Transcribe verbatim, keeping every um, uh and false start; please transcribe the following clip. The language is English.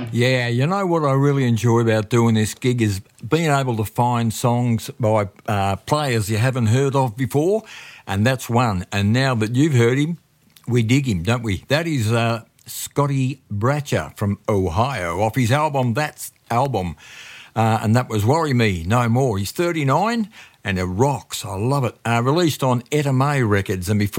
Yeah, you know what I really enjoy about doing this gig is being able to find songs by uh, players you haven't heard of before, and that's one. And now that you've heard him, we dig him, don't we? That is uh, Scotty Bratcher from Ohio off his album, That's Album. Uh, and that was Worry Me No More. He's thirty-nine and it rocks. I love it. Uh, released on Etta May Records, and before